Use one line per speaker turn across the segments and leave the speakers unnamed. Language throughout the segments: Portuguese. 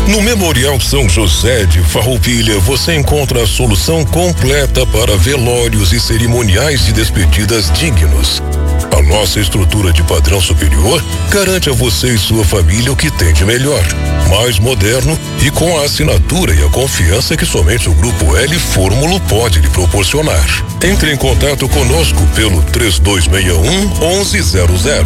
No Memorial São José de Farroupilha, você encontra a solução completa para velórios e cerimoniais de despedidas dignos. A nossa estrutura de padrão superior garante a você e sua família o que tem de melhor, mais moderno e com a assinatura e a confiança que somente o Grupo L Fórmulo pode lhe proporcionar. Entre em contato conosco pelo 3261-1100.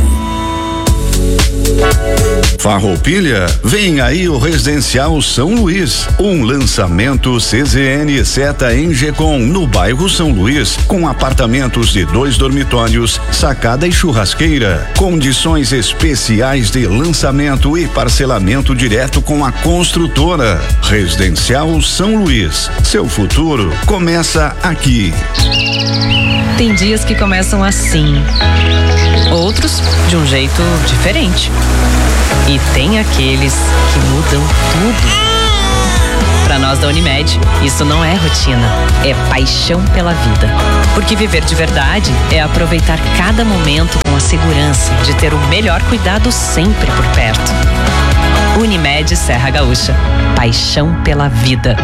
Farroupilha, vem aí o Residencial São Luís, um lançamento CZN Seta Engecom no bairro São Luís, com apartamentos de 2 dormitórios, sacada e churrasqueira, condições especiais de lançamento e parcelamento direto com a construtora. Residencial São Luís, seu futuro começa aqui.
Tem dias que começam assim, outros de um jeito diferente. E tem aqueles que mudam tudo. Para nós da Unimed, isso não é rotina, é paixão pela vida. Porque viver de verdade é aproveitar cada momento com a segurança de ter o melhor cuidado sempre por perto. Unimed Serra Gaúcha, paixão pela vida.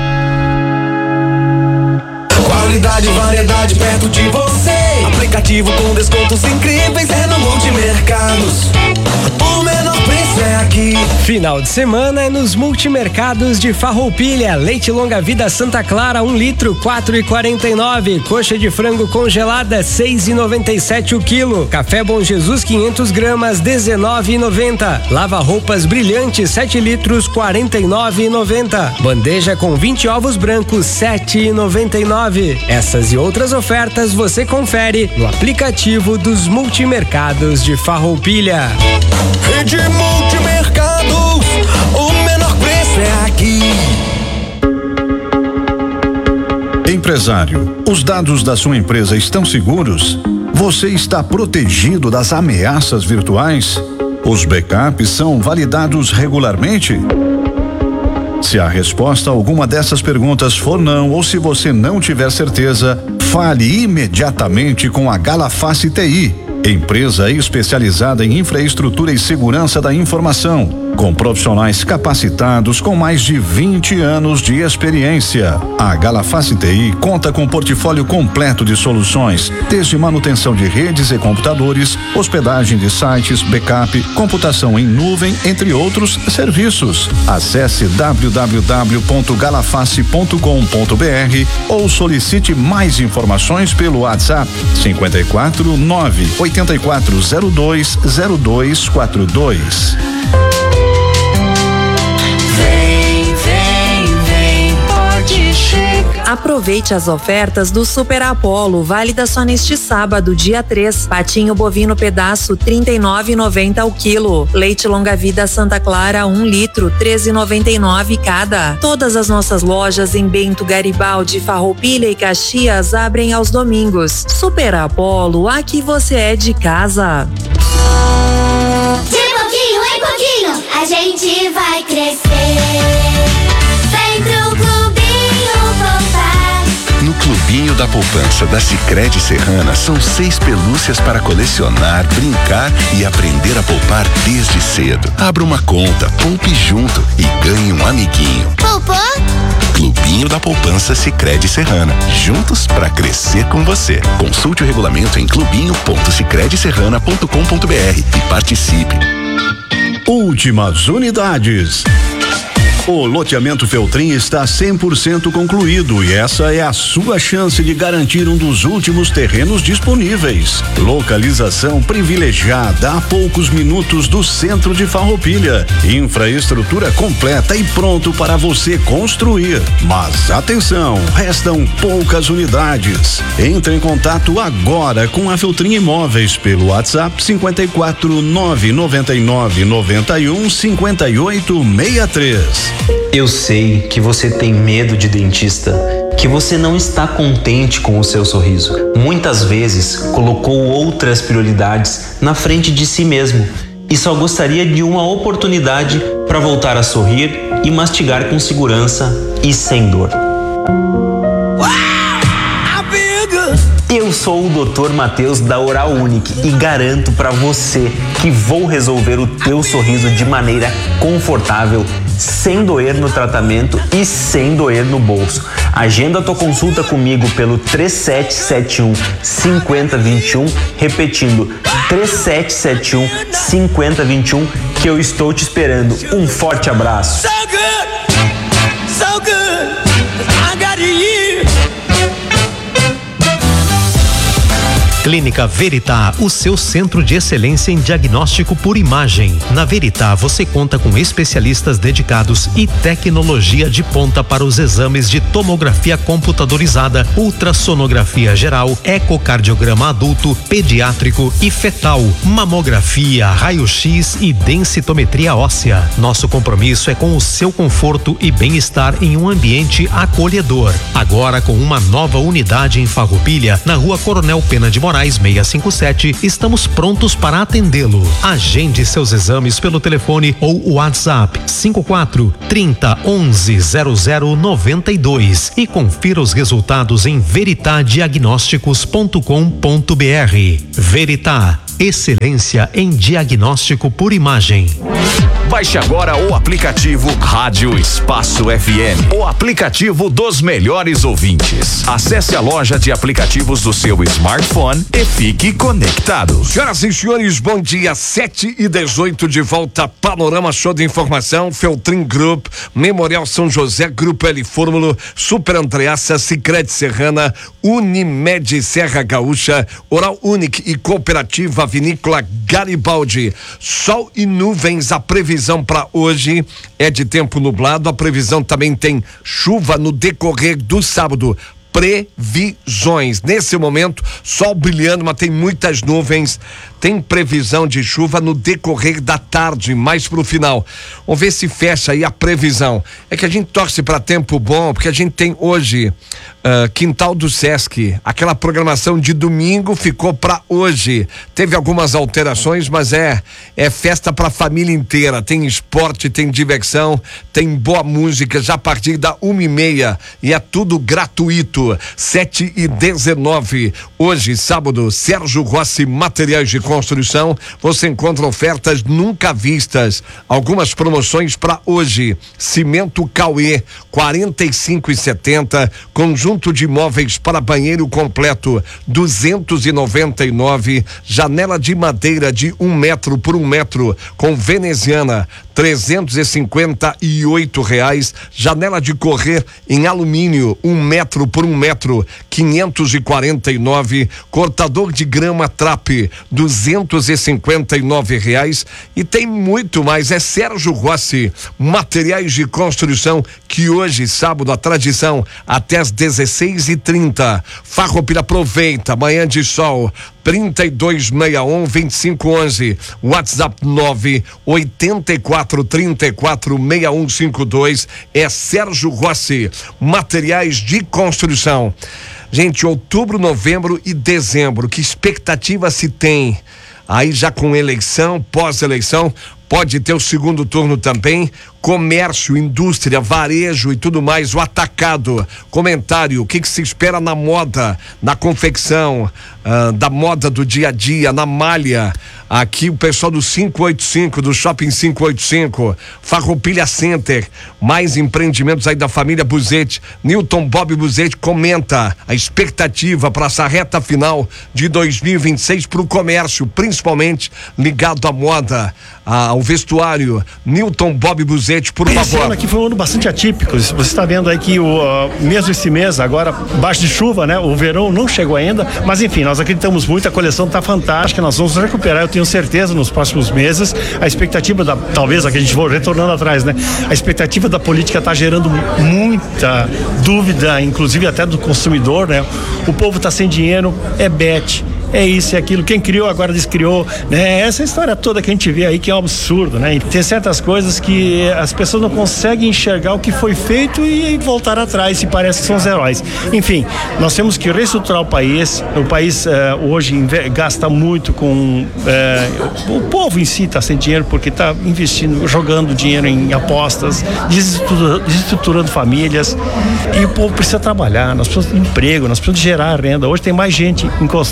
Qualidade e variedade perto de você. Aplicativo com descontos incríveis é no Multimercados. O menor preço é aqui.
Final de semana é nos Multimercados de Farroupilha. Leite longa vida Santa Clara 1 litro 4,49. Coxa de frango congelada 6,97 o quilo. Café Bom Jesus 500 gramas 19,90. Lava roupas brilhante 7 litros 49,90. Bandeja com 20 ovos brancos 7,99. Essas e outras ofertas você confere no aplicativo dos Multimercados de Farroupilha.
Rede Multimercados, o menor preço é aqui.
Empresário, os dados da sua empresa estão seguros? Você está protegido das ameaças virtuais? Os backups são validados regularmente? Se a resposta a alguma dessas perguntas for não, ou se você não tiver certeza, fale imediatamente com a Galaface TI, empresa especializada em infraestrutura e segurança da informação, com profissionais capacitados com mais de 20 anos de experiência. A Galaface TI conta com um portfólio completo de soluções, desde manutenção de redes e computadores, hospedagem de sites, backup, computação em nuvem, entre outros serviços. Acesse www.galaface.com.br ou solicite mais informações pelo WhatsApp 54 98402 0242.
Aproveite as ofertas do Super Apollo, válida só neste sábado, dia 3. Patinho bovino pedaço 39,90 ao quilo. Leite longa vida Santa Clara 1 litro 13,99 cada. Todas as nossas lojas em Bento, Garibaldi, Farroupilha e Caxias abrem aos domingos. Super Apollo, aqui você é de casa.
De pouquinho em pouquinho a gente vai crescer. Vem pro
No Clubinho da Poupança da Sicredi Serrana são 6 pelúcias para colecionar, brincar e aprender a poupar desde cedo. Abra uma conta, poupe junto e ganhe um amiguinho.
Poupou?
Clubinho da Poupança Sicredi Serrana. Juntos para crescer com você. Consulte o regulamento em clubinho.sicrediserrana.com.br e participe.
Últimas unidades. O loteamento Feltrin está 100% concluído e essa é a sua chance de garantir um dos últimos terrenos disponíveis. Localização privilegiada a poucos minutos do centro de Farroupilha. Infraestrutura completa e pronto para você construir. Mas atenção, restam poucas unidades. Entre em contato agora com a Feltrin Imóveis pelo WhatsApp 54 999 91 58 63.
Eu sei que você tem medo de dentista, que você não está contente com o seu sorriso. Muitas vezes colocou outras prioridades na frente de si mesmo e só gostaria de uma oportunidade para voltar a sorrir e mastigar com segurança e sem dor. Eu sou o Dr. Matheus da Oral Unique e garanto para você que vou resolver o teu sorriso de maneira confortável sem doer no tratamento e sem doer no bolso. Agenda tua consulta comigo pelo 3771-5021, repetindo 3771-5021, que eu estou te esperando. Um forte abraço.
So good, I got you.
Clínica Verità, o seu centro de excelência em diagnóstico por imagem. Na Verità, você conta com especialistas dedicados e tecnologia de ponta para os exames de tomografia computadorizada, ultrassonografia geral, ecocardiograma adulto, pediátrico e fetal, mamografia, raio-x e densitometria óssea. Nosso compromisso é com o seu conforto e bem-estar em um ambiente acolhedor. Agora com uma nova unidade em Farroupilha, na Rua Coronel Pena de Moraes 657, estamos prontos para atendê-lo. Agende seus exames pelo telefone ou WhatsApp 54 30 11 0092 e confira os resultados em veritadiagnósticos.com.br. Verità, excelência em diagnóstico por imagem.
Baixe agora o aplicativo Rádio Espaço FM, o aplicativo dos melhores ouvintes. Acesse a loja de aplicativos do seu smartphone e fique conectado.
Senhoras e senhores, bom dia, 7h18, de volta, Panorama Show de Informação, Feltrin Group, Memorial São José, Grupo L Fórmula, Super Andreassa, Sicredi Serrana, Unimed Serra Gaúcha, Oral Unique e Cooperativa Vinícola Garibaldi. Sol e nuvens, a previsão para hoje é de tempo nublado, a previsão também tem chuva no decorrer do sábado. Previsões, nesse momento, sol brilhando, mas tem muitas nuvens, tem previsão de chuva no decorrer da tarde, mais pro final. Vamos ver se fecha aí a previsão. É que a gente torce para tempo bom, porque a gente tem hoje Quintal do Sesc, aquela programação de domingo ficou para hoje. Teve algumas alterações, mas é festa para a família inteira. Tem esporte, tem diversão, tem boa música já a partir da 1h30 e é tudo gratuito. 7h19. Hoje, sábado, Sérgio Rossi Materiais de Construção. Você encontra ofertas nunca vistas. Algumas promoções para hoje. Cimento Cauê, 45,70. Conjunto de móveis para banheiro completo, 299. Janela de madeira de 1 metro por 1 metro com veneziana, R$358. Janela de correr em alumínio, 1 metro por 1 metro, 549. Cortador de grama Trap, R$259. E tem muito mais. É Sérgio Rossi Materiais de Construção, que hoje, sábado, a tradição até as 16h30. Farroupilha, aproveita, manhã de sol, 3261-2511, WhatsApp 984346152. É Sérgio Rossi Materiais de Construção. Gente, outubro, novembro e dezembro, que expectativa se tem? Aí já com eleição, pós-eleição, pode ter o segundo turno também. Comércio, indústria, varejo e tudo mais, o atacado. Comentário, o que se espera na moda, na confecção, da moda do dia a dia, na malha. Aqui o pessoal do 585, do Shopping 585, Farroupilha Center, mais empreendimentos aí da família Buzetti. Newton Bob Buzetti comenta a expectativa para essa reta final de 2026 para o comércio, principalmente ligado à moda, ao vestuário. Newton Bob Buzetti, por favor.
Esse ano aqui foi um ano bastante atípico. Você está vendo aí que mesmo esse mês, agora baixo de chuva, né? O verão não chegou ainda, mas enfim, nós acreditamos muito, a coleção está fantástica, nós vamos recuperar, eu tenho certeza, nos próximos meses. A expectativa talvez a que a gente for retornando atrás, né? A expectativa da política está gerando muita dúvida, inclusive até do consumidor, né? O povo está sem dinheiro, é bet, é isso e aquilo, quem criou agora descriou, né? Essa história toda que a gente vê aí que é um absurdo, né? E tem certas coisas que as pessoas não conseguem enxergar o que foi feito e voltar atrás, se parece que são os heróis. Enfim, nós temos que reestruturar o país hoje gasta muito com o povo em si está sem dinheiro porque está investindo, jogando dinheiro em apostas, desestruturando famílias, e o povo precisa trabalhar, nós precisamos de emprego, nós precisamos de gerar renda. Hoje tem mais gente encostada ou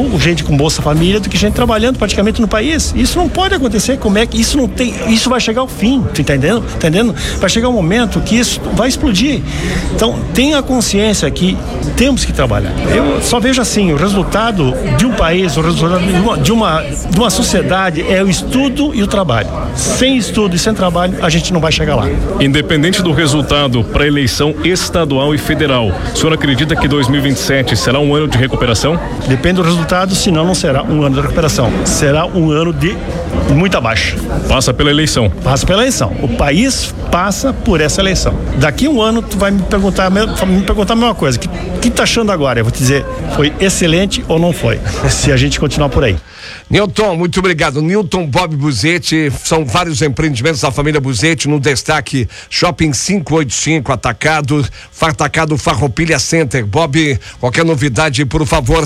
gente com Bolsa Família do que gente trabalhando praticamente no país. Isso não pode acontecer. Como é que isso não tem? Isso vai chegar ao fim. Tu tá entendendo? Vai chegar um momento que isso vai explodir. Então, tenha consciência que temos que trabalhar. Eu só vejo assim, o resultado de um país, o resultado de uma sociedade é o estudo e o trabalho. Sem estudo e sem trabalho, a gente não vai chegar lá.
Independente do resultado para a eleição estadual e federal, o senhor acredita que 2027 será um ano de recuperação?
Depende do resultado, senão não será um ano de recuperação. Será um ano de muita baixa.
Passa pela eleição.
Passa pela eleição. O país passa por essa eleição. Daqui um ano tu vai me perguntar a mesma coisa. O que tá achando agora? Eu vou te dizer, foi excelente ou não foi? Se a gente continuar por aí.
Nilton, muito obrigado. Nilton Bob Buzetti, são vários empreendimentos da família Buzetti, no destaque Shopping 585, Atacado Farroupilha Center. Bob, qualquer novidade, por favor,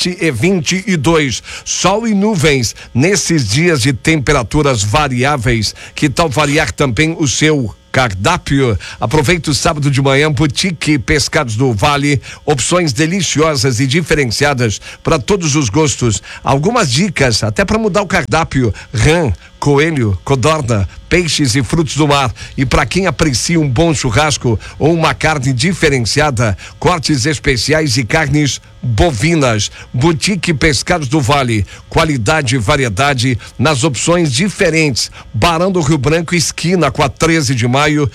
7h22. Sol e nuvens nesses dias de temperaturas variáveis. Que tal variar também o seu cardápio? Aproveita o sábado de manhã, Boutique Pescados do Vale, opções deliciosas e diferenciadas para todos os gostos. Algumas dicas até para mudar o cardápio: rã, coelho, codorna, peixes e frutos do mar. E para quem aprecia um bom churrasco ou uma carne diferenciada, cortes especiais e carnes bovinas. Boutique Pescados do Vale, qualidade e variedade nas opções diferentes. Barão do Rio Branco, esquina com a 13 de maio,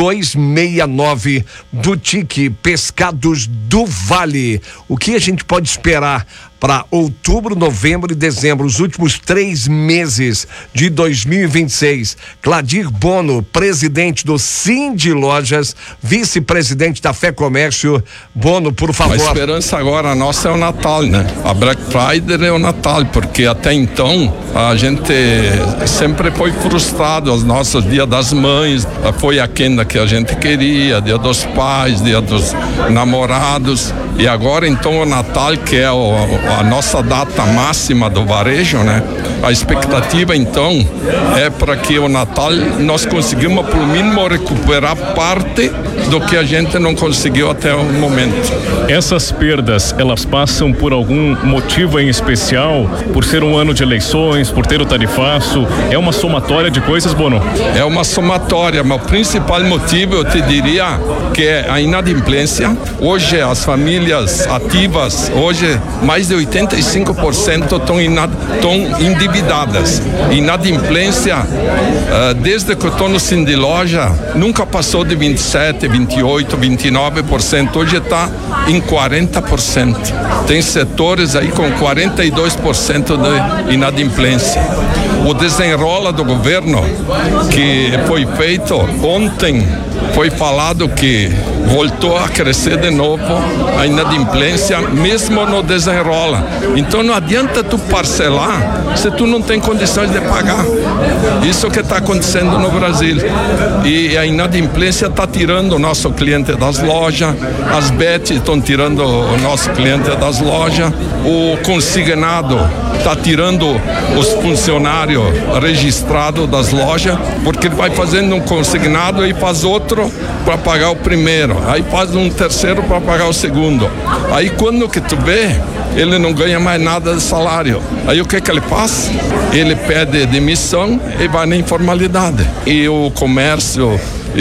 269. Boutique Pescados do Vale. O que a gente pode esperar para outubro, novembro e dezembro, os últimos 3 meses de 2026. Cladir Bono, presidente do Cindy Lojas, vice-presidente da Fé Comércio. Bono, por favor.
A esperança agora nossa é o Natal, né? A Black Friday é o Natal, porque até então a gente sempre foi frustrado. Os nossos Dia das Mães foi a quenda que a gente queria, Dia dos Pais, Dia dos Namorados, e agora então o Natal, que é a nossa data máxima do varejo, né? A expectativa então é para que o Natal nós conseguimos pelo mínimo recuperar parte do que a gente não conseguiu até o momento.
Essas perdas, elas passam por algum motivo em especial? Por ser um ano de eleições, por ter o tarifaço? É uma somatória de coisas, Bono?
É uma somatória, mas o principal motivo eu te diria que é a inadimplência. Hoje as famílias ativas, hoje mais de 85% estão endividadas. Inadimplência, desde que eu estou no Cindy Loja, nunca passou de 27, 28, 29%. Hoje está em 40%. Tem setores aí com 42% de inadimplência. O desenrola do governo que foi feito ontem, foi falado que voltou a crescer de novo a inadimplência, mesmo no desenrola. Então não adianta tu parcelar se tu não tem condições de pagar. Isso que está acontecendo no Brasil. E a inadimplência está tirando o nosso cliente das lojas, as bets estão tirando o nosso cliente das lojas, o consignado está tirando os funcionários registrados das lojas, porque ele vai fazendo um consignado e faz outro para pagar o primeiro, aí faz um terceiro para pagar o segundo. Aí quando que tu vê, ele não ganha mais nada de salário. Aí o que ele faz? Ele pede demissão e vai na informalidade. E o comércio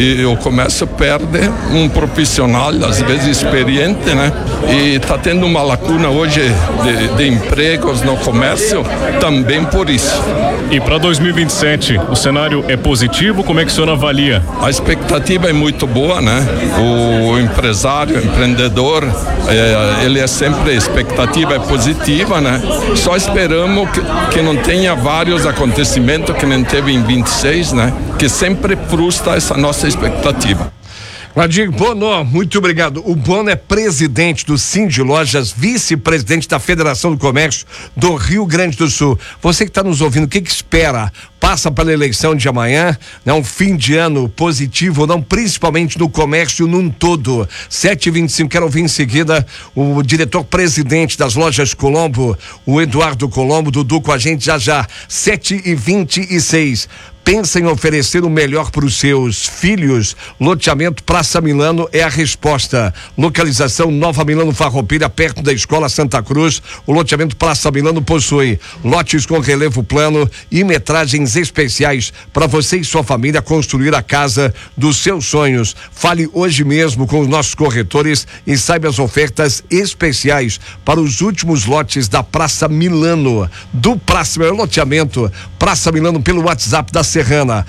perde um profissional, às vezes experiente, né? E está tendo uma lacuna hoje de empregos no comércio, também por isso.
E para 2027, o cenário é positivo? Como é que o senhor avalia?
A expectativa é muito boa, né? O empresário, o empreendedor, ele é sempre, a expectativa é positiva, né? Só esperamos que não tenha vários acontecimentos que nem teve em 26, né? Que sempre frustra essa nossa expectativa.
Cladir Bono, muito obrigado. O Bono é presidente do Cindy Lojas, vice-presidente da Federação do Comércio do Rio Grande do Sul. Você que está nos ouvindo, o que espera? Passa pela eleição de amanhã, né? Um fim de ano positivo, não, principalmente no comércio num todo. 7h25, quero ouvir em seguida o diretor-presidente das Lojas Colombo, o Eduardo Colombo. Dudu com a gente já. 7h26. Pensa em oferecer o melhor para os seus filhos? Loteamento Praça Milano é a resposta. Localização Nova Milano Farroupilha, perto da Escola Santa Cruz. O loteamento Praça Milano possui lotes com relevo plano e metragens especiais para você e sua família construir a casa dos seus sonhos. Fale hoje mesmo com os nossos corretores e saiba as ofertas especiais para os últimos lotes da Praça Milano. Do Praça Milano, loteamento Praça Milano pelo WhatsApp da Serrana,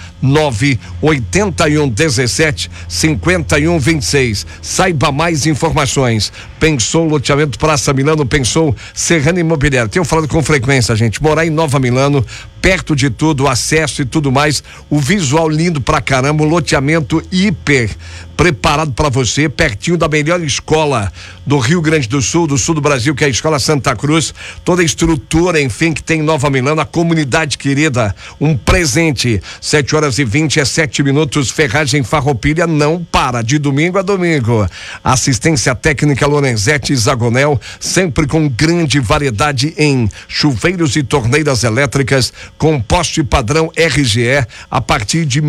981175126. Saiba mais informações. Pensou loteamento Praça Milano, pensou Serrana Imobiliária. Tenho falado com frequência, gente, morar em Nova Milano, perto de tudo, acesso e tudo mais, o visual lindo pra caramba, um loteamento hiper preparado para você, pertinho da melhor escola do Rio Grande do Sul do Brasil, que é a Escola Santa Cruz, toda a estrutura, enfim, que tem em Nova Milano, a comunidade querida, um presente. 7h20 é 7 minutos, Ferragem Farroupilha não para, de domingo a domingo. Assistência técnica Lorenzetti Zagonel, sempre com grande variedade em chuveiros e torneiras elétricas, com poste padrão RGE a partir de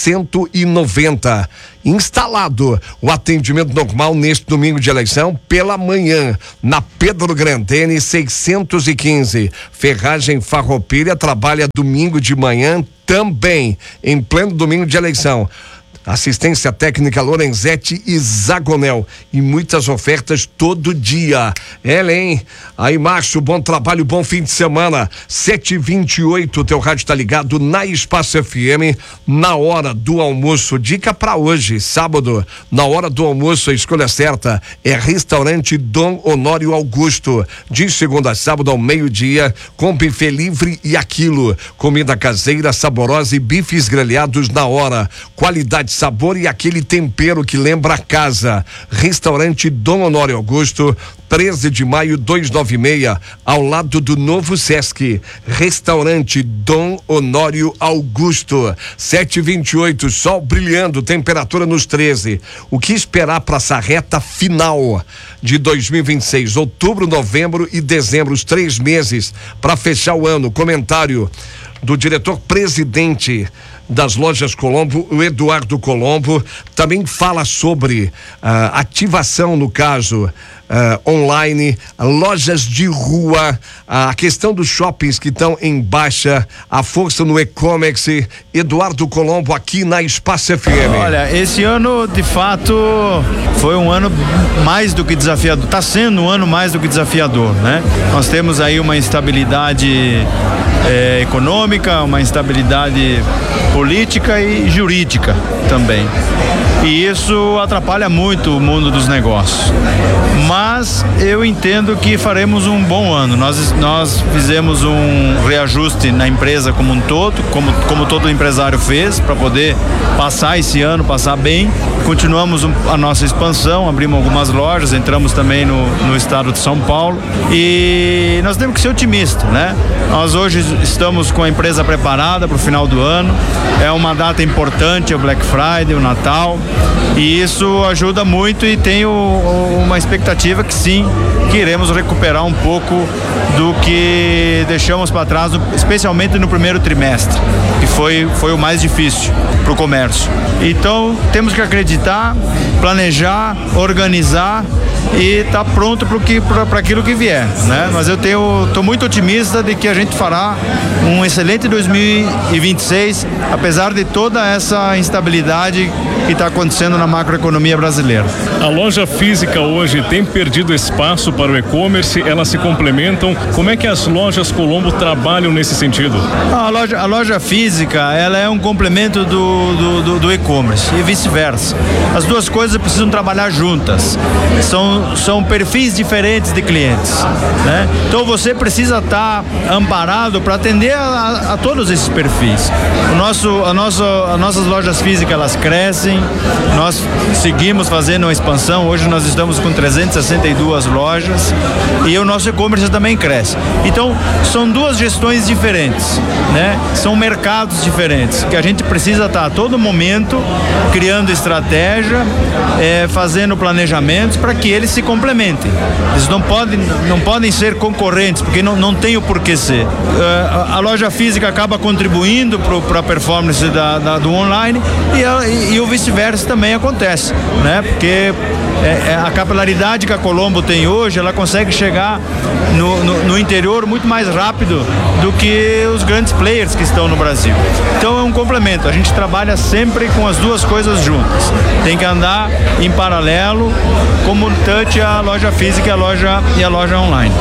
1.190. Instalado o atendimento normal neste domingo de eleição pela manhã, na Pedro Grandene 615. Ferragem Farroupilha trabalha domingo de manhã também, em pleno domingo de eleição. Assistência técnica Lorenzetti e Zagonel, e muitas ofertas todo dia. Ellen, aí Márcio, bom trabalho, bom fim de semana. 7h28, teu rádio tá ligado na Espaço FM, na hora do almoço. Dica para hoje, sábado, na hora do almoço, a escolha certa é Restaurante Dom Honório Augusto, de segunda a sábado ao meio-dia, com buffet livre e aquilo, comida caseira, saborosa e bifes grelhados na hora, qualidade, sabor e aquele tempero que lembra a casa. Restaurante Dom Honório Augusto, 13 de maio 296, ao lado do novo Sesc. Restaurante Dom Honório Augusto. 7h28, sol brilhando, temperatura nos 13. O que esperar para essa reta final de 2026? Outubro, novembro e dezembro, os 3 meses para fechar o ano. Comentário do diretor-presidente das Lojas Colombo, o Eduardo Colombo, também fala sobre ativação, no caso, online, lojas de rua, a questão dos shoppings que estão em baixa, a força no e-commerce. Eduardo Colombo aqui na Espaço FM.
Olha, esse ano de fato foi um ano mais do que desafiador, está sendo um ano mais do que desafiador, né? Nós temos aí uma instabilidade econômica, uma instabilidade política e jurídica também. E isso atrapalha muito o mundo dos negócios. Mas eu entendo que faremos um bom ano. Nós fizemos um reajuste na empresa como um todo, como todo empresário fez, para poder passar esse ano, passar bem. Continuamos a nossa expansão, abrimos algumas lojas, entramos também no estado de São Paulo. E nós temos que ser otimistas, né? Nós hoje estamos com a empresa preparada para o final do ano. É uma data importante, é o Black Friday, o Natal. E isso ajuda muito, e tenho uma expectativa que sim, que iremos recuperar um pouco do que deixamos para trás, especialmente no primeiro trimestre, que foi o mais difícil para o comércio. Então temos que acreditar, planejar, organizar e estar pronto para aquilo que vier, né? Mas eu estou muito otimista de que a gente fará um excelente 2026, apesar de toda essa instabilidade que está acontecendo na macroeconomia brasileira.
A loja física hoje tem perdido espaço para o e-commerce, elas se complementam. Como é que as lojas Colombo trabalham nesse sentido?
A loja física, ela é um complemento do e-commerce e vice-versa. As duas coisas precisam trabalhar juntas. São perfis diferentes de clientes, né? Então você precisa estar amparado para atender a todos esses perfis. As nossas lojas físicas, elas crescem, nós seguimos fazendo uma expansão, hoje nós estamos com 362 lojas e o nosso e-commerce também cresce. Então, são duas gestões diferentes, né? São mercados diferentes, que a gente precisa estar a todo momento criando estratégia, fazendo planejamentos para que eles se complementem. Eles não podem ser concorrentes, porque não tem o porquê ser. A loja física acaba contribuindo para a performance do online e o vice-versa também acontece, né? Porque a capilaridade que a Colombo tem hoje, ela consegue chegar no interior muito mais rápido do que os grandes players que estão no Brasil. Então é um complemento, a gente trabalha sempre com as duas coisas juntas. Tem que andar em paralelo, como touch a loja física e a loja online.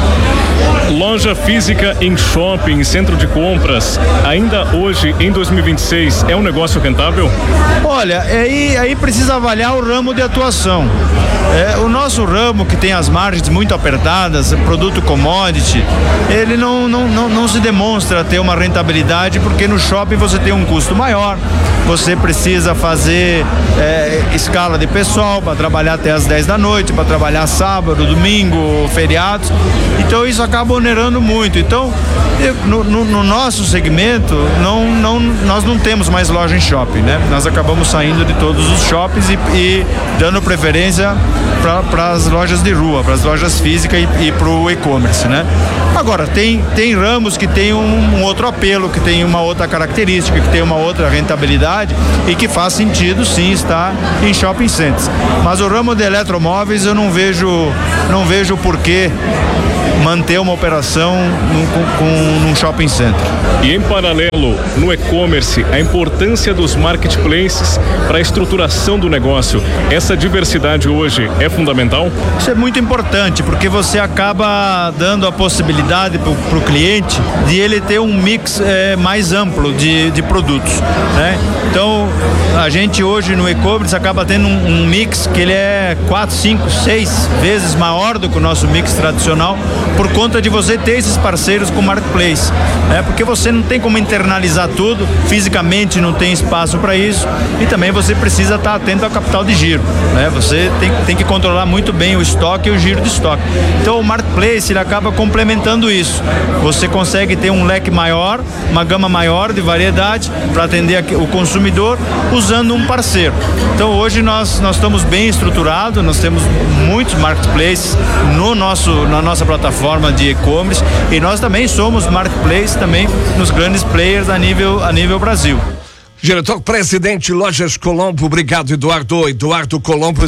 Loja física em shopping, centro de compras, ainda hoje, em 2026, é um negócio rentável?
Olha, aí precisa avaliar o ramo de atuação. O nosso ramo, que tem as margens muito apertadas, produto commodity, ele não se demonstra ter uma rentabilidade, porque no shopping você tem um custo maior, você precisa fazer escala de pessoal para trabalhar até as 10 da noite, para trabalhar sábado, domingo, feriados. Então isso acaba onerando muito. Então, no nosso segmento, nós não temos mais loja em shopping, né? Nós acabamos saindo de todos os shoppings e dando preferência para as lojas de rua, para as lojas físicas e para o e-commerce, né? Agora, tem ramos que tem um outro apelo, que tem uma outra característica, que tem uma outra rentabilidade e que faz sentido sim estar em shopping centers. Mas o ramo de eletromóveis eu não vejo porquê manter uma operação num shopping center.
E em paralelo, no e-commerce, a importância dos marketplaces para a estruturação do negócio, essa diversidade hoje é fundamental?
Isso é muito importante, porque você acaba dando a possibilidade para o cliente de ele ter um mix mais amplo de produtos, né? Então, a gente hoje no e-commerce acaba tendo um mix que ele é 4, 5, 6 vezes maior do que o nosso mix tradicional, por conta de você ter esses parceiros com marketplace, né? Porque você não tem como internalizar tudo, fisicamente não tem espaço para isso, e também você precisa estar atento ao capital de giro, né? Você tem que controlar muito bem o estoque e o giro de estoque. Então o marketplace ele acaba complementando isso. Você consegue ter um leque maior, uma gama maior de variedade para atender o consumidor usando um parceiro. Então hoje nós estamos bem estruturados, nós temos muitos marketplaces na nossa plataforma de e-commerce, e nós também somos marketplace também nos grandes players a nível Brasil.
Diretor-presidente Lojas Colombo, obrigado, Eduardo. Eduardo Colombo,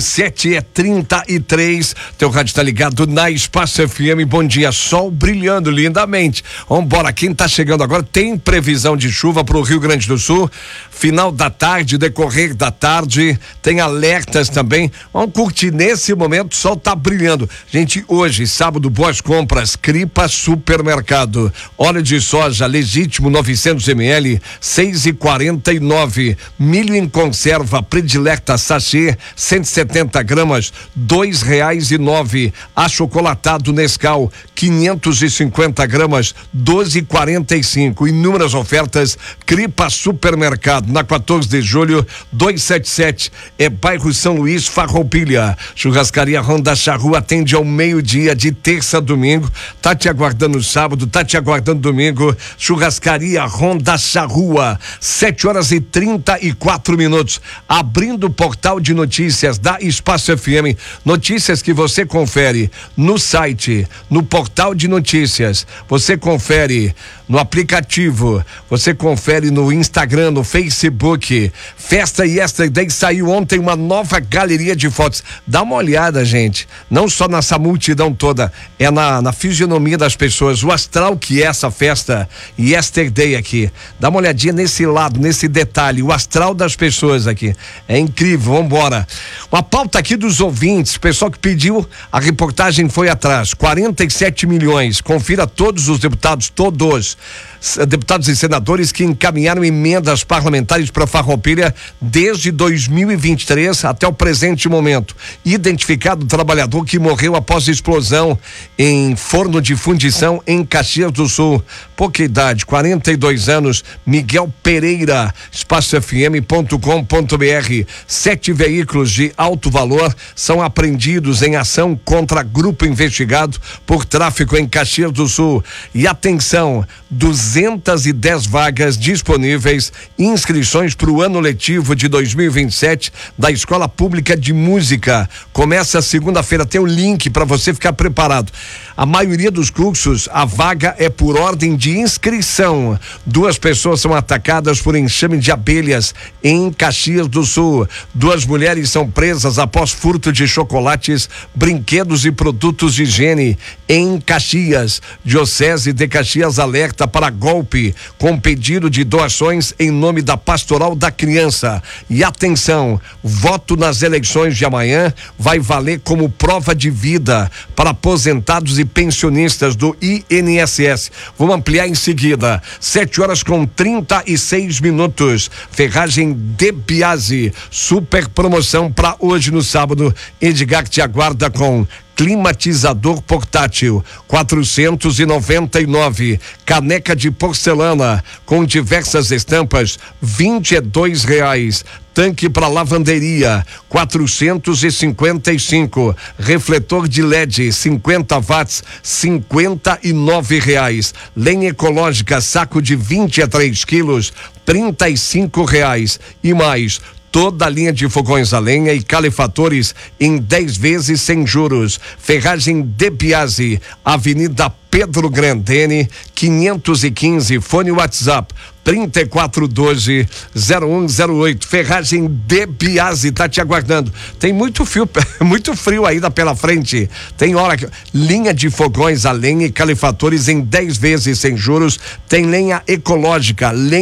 7h33. Teu rádio tá ligado na Espaço FM. Bom dia, sol brilhando lindamente. Vambora, quem tá chegando agora tem previsão de chuva pro Rio Grande do Sul. Final da tarde, decorrer da tarde, tem alertas também. Vamos curtir nesse momento, o sol tá brilhando. Gente, hoje, sábado, boas compras, Cripa Supermercado. Óleo de soja legítimo 900 ml, 6,49. Milho em conserva Predilecta sachê 170 gramas, R$2,09. Achocolatado Nescau 550 gramas, 12,45. Inúmeras ofertas. Cripa Supermercado, na 14 de julho, 277. É bairro São Luís, Farroupilha. Churrascaria Ronda Charrua atende ao meio-dia de terça a domingo. Tá te aguardando sábado, tá te aguardando domingo. Churrascaria Ronda Charrua, 7h34. Abrindo o portal de notícias da Espaço FM. Notícias que você confere no site, no portal de notícias. Você confere no aplicativo. Você confere no Instagram, no Facebook. Festa Yesterday saiu ontem uma nova galeria de fotos. Dá uma olhada, gente. Não só nessa multidão toda, é na fisionomia das pessoas. O astral que é essa festa Yesterday aqui. Dá uma olhadinha nesse lado, nesse detalhe, o astral das pessoas aqui. É incrível, vambora. Uma pauta aqui dos ouvintes, pessoal que pediu, a reportagem foi atrás, 47 milhões, confira todos os deputados, deputados e senadores que encaminharam emendas parlamentares parlamentares para Farroupilha desde 2023 até o presente momento. Identificado o trabalhador que morreu após explosão em forno de fundição em Caxias do Sul. Pouca idade, 42 anos, Miguel Pereira, espacofm.com.br. 7 veículos de alto valor são apreendidos em ação contra grupo investigado por tráfico em Caxias do Sul. E atenção, 210 vagas disponíveis, inscrições para o ano letivo de 2027 da Escola Pública de Música. Começa segunda-feira, tem o link para você ficar preparado. A maioria dos cursos, a vaga é por ordem de inscrição. 2 pessoas são atacadas por enxame de abelhas em Caxias do Sul. 2 mulheres são presas após furto de chocolates, brinquedos e produtos de higiene em Caxias. Diocese de Caxias alerta para golpe com pedido de doações em nome da Pastoral da Criança. E atenção, voto nas eleições de amanhã vai valer como prova de vida para aposentados e pensionistas do INSS. Vamos ampliar em seguida. 7:36. Ferragem De Biase, super promoção para hoje no sábado. Edgar te aguarda com climatizador portátil, 499. Caneca de porcelana com diversas estampas, R$22. Tanque para lavanderia, 455. Refletor de LED, 50 watts, R$59. Lenha ecológica, saco de 20 a 3 quilos, R$35. E mais, toda a linha de fogões a lenha e calefatores em 10 vezes sem juros. Ferragem De Biase, Avenida Pedro Grandene, 515, fone WhatsApp 3412-0108. Ferragem De Biase tá te aguardando. Tem muito frio ainda pela frente. Tem hora que linha de fogões a lenha e calefatores em 10 vezes sem juros. Tem lenha ecológica, lenha